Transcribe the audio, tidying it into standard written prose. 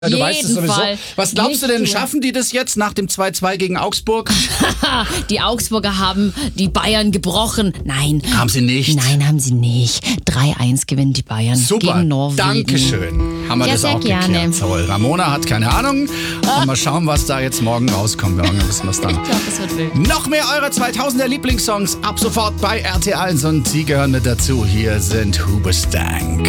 Ja, du weißt es sowieso. Fall. Was glaubst du denn, Nicht nur. schaffen die das jetzt nach dem 2-2 gegen Augsburg? Die Augsburger haben die Bayern gebrochen. Nein. Haben sie nicht. Nein, haben sie nicht. 3-1 gewinnen die Bayern Super, gegen Norwegen. Dankeschön. Haben wir Ja, das sehr auch gerne. geklärt. Toll. Ramona hat keine Ahnung. Und mal schauen, was da jetzt morgen rauskommt. Wir wissen das dann. Ich glaube, das wird wild. Noch mehr eurer 2000er Lieblingssongs ab sofort bei RTL und sie gehören mit dazu. Hier sind Hoobastank.